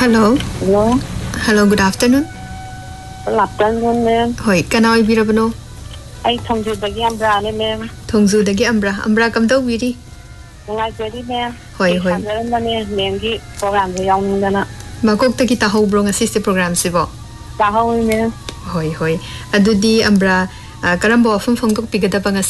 Hello. Hello. Hello, good afternoon. Good afternoon, ma'am. Hoi, kana oi birabano? I Thongju dagi Ambra ne, ma'am. Thongju dagi Ambra. Ambra kam tau biri? Ngai jadi, ma'am. Hoi, hoi. Sabaran mane ma'am gi program se yaung dana. Makok ta kita hobro nga siste program sibo. Tahau, ma'am. Hoi, hoi. Adudi Ambra karambo afum phongtok pigada pa nga